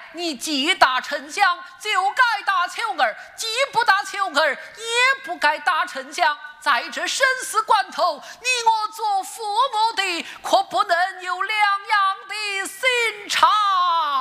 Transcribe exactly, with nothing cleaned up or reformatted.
你既打丞相，就该打秋儿；既不打秋儿，也不该打丞相。在这生死关头，你我做父母的，可不能有两样的心肠。